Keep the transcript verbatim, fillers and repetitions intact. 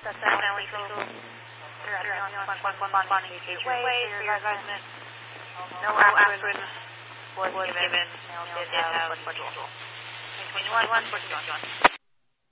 That's definitely legal. You're at one point one one page way for your advisement. No aspirin was given. Now did have what you want. twenty-one, what you want.